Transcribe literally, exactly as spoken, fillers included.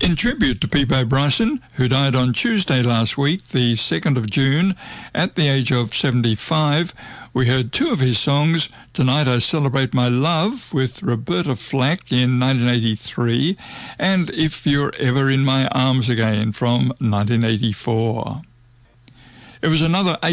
In tribute to Peabo Bryson, who died on Tuesday last week, the second of June, at the age of seventy-five, we heard two of his songs, Tonight I Celebrate My Love with Roberta Flack in nineteen eighty-three, and If You're Ever in My Arms Again from nineteen eighty-four. It was another